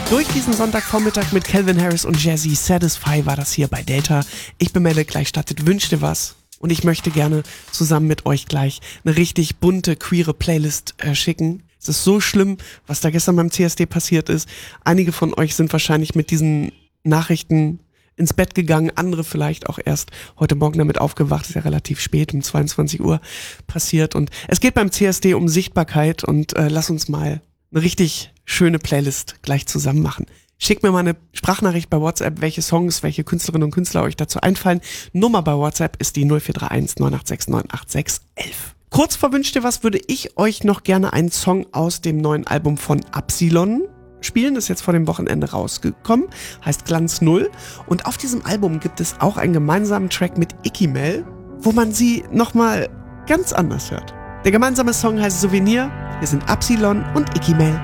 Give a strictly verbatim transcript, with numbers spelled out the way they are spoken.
Durch diesen Sonntagvormittag mit Calvin Harris und Jazzy Satisfy war das hier bei Delta. Ich bin Melle, gleich startet Wünsch dir was. Und ich möchte gerne zusammen mit euch gleich eine richtig bunte, queere Playlist äh, schicken. Es ist so schlimm, was da gestern beim C S D passiert ist. Einige von euch sind wahrscheinlich mit diesen Nachrichten ins Bett gegangen, andere vielleicht auch erst heute Morgen damit aufgewacht. Ist ja relativ spät, um zweiundzwanzig Uhr passiert. Und es geht beim C S D um Sichtbarkeit und äh, lass uns mal eine richtig schöne Playlist gleich zusammen machen. Schickt mir mal eine Sprachnachricht bei WhatsApp, welche Songs, welche Künstlerinnen und Künstler euch dazu einfallen. Nummer bei WhatsApp ist die null vier drei eins neun acht sechs neun acht sechs elf. Kurz vor Wünsch dir was würde ich euch noch gerne einen Song aus dem neuen Album von Absilon spielen. Das ist jetzt vor dem Wochenende rausgekommen, heißt Glanz Null. Und auf diesem Album gibt es auch einen gemeinsamen Track mit Ikimel, wo man sie nochmal ganz anders hört. Der gemeinsame Song heißt Souvenir. Wir sind Absilon und Ikimel.